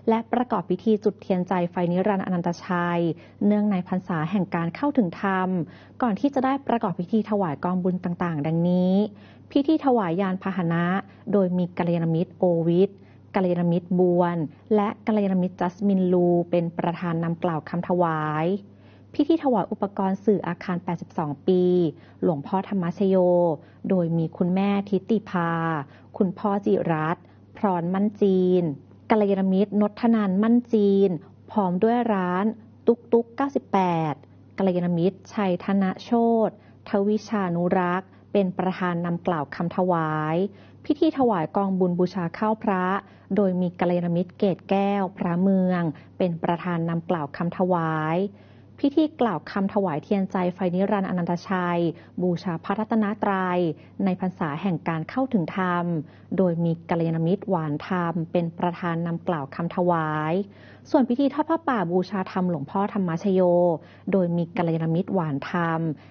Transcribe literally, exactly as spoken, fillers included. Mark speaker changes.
Speaker 1: และประกอบพิธีจุดเทียนใจไฟนิรันดร์อนันตชัยเนื่องในพรรษาแห่งการเข้าถึงธรรมก่อนที่จะได้ประกอบพิธีถวายกองบุญต่างๆดังนี้พิธีถวายยานพาหนะโดยมีกัลยาณมิตรโอวิทกัลยาณมิตรบวนและกัลยาณมิตรจัสมินลูเป็นประธานนำกล่าวคำถวายพิธีถวายอุปกรณ์สื่ออาคารแปดสิบสองปีหลวงพ่อธรรมชโยโดยมีคุณแม่ทิติภาคุณพ่อจิรัตน์พรมั่นจีนกัลยาณมิตรนทนันท์มั่นจีนพร้อมด้วยร้านตุ๊กตุ๊กเก้าสิบแปดกัลยาณมิตรชัยธนโชติทวิชานุรักษ์เป็นประธานนำกล่าวคำถวายพิธีถวายกองบุญบูชาข้าวพระโดยมีกัลยาณมิตรเกตแก้วพระเมืองเป็นประธานนำกล่าวคำถวายพิธีกล่าวคำถวายเทียนใจไฟนิรันดร์อนันตชัยบูชาพระรัตนตรัยในพรรษาแห่งการเข้าถึงธรรมโดยมีกัลยาณมิตรหวานธรรมเป็นประธานนำกล่าวคำถวายส่วนพิธีทอดผ้าป่าบูชาธรรมหลวงพ่อธรรมชโยโดยมีกัลยาณมิตรหวานธรรม